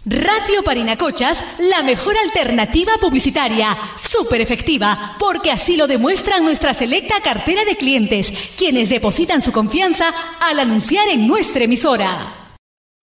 Radio Parinacochas, la mejor alternativa publicitaria, súper efectiva, porque así lo demuestran nuestra selecta cartera de clientes, quienes depositan su confianza al anunciar en nuestra emisora.